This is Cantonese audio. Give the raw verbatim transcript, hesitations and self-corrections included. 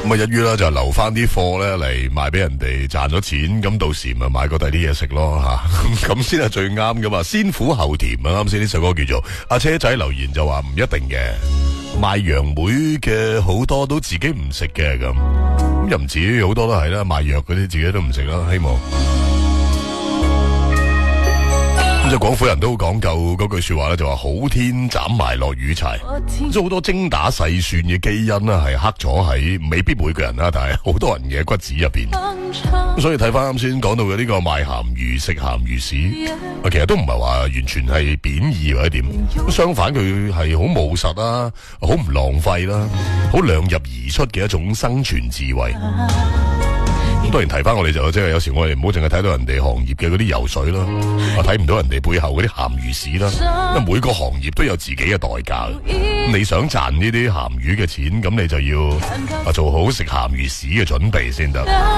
咁啊，一於啦就留翻啲貨咧嚟賣俾人哋賺咗錢，咁到時咪買過第啲嘢食咯吓，咁先係最啱噶嘛。先苦後甜啊！啱先呢首歌叫做阿車仔留言就話唔一定嘅，賣楊梅嘅好多都自己唔食嘅咁，咁又唔至於好多都係啦，賣藥嗰啲自己都唔食啦，希望。即係廣府人都好講究嗰句說話咧，就話好天斬埋落雨柴，即係好多精打細算嘅基因啦，係刻咗喺未必每個人啦，但係好多人嘅骨子入邊。咁所以睇翻啱先講到嘅呢個賣鹹魚食鹹魚屎，其實都唔係話完全係貶義或者點，相反佢係好務實啦，好唔浪費啦，好量入而出嘅一種生存智慧。咁當然提翻我哋就即係有時我哋唔好淨係睇到人哋行業嘅嗰啲油水啦，我睇唔到人哋背後嗰啲鹹魚屎啦。因為每個行業都有自己嘅代價，你想賺呢啲鹹魚嘅錢，咁你就要啊做好食鹹魚屎嘅準備先得。